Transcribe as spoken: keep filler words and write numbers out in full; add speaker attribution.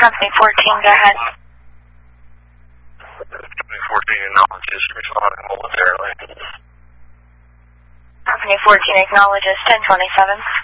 Speaker 1: Company fourteen, go ahead.
Speaker 2: Company fourteen acknowledges responding momentarily.
Speaker 1: Company fourteen acknowledges ten twenty-seven.